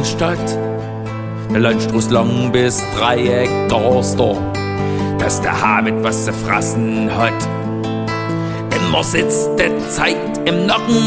Altstadt. Der Landstraß lang bis Dreieck Dorster, dass der Habit was zu fressen hat. Immer sitzt die Zeit im Nacken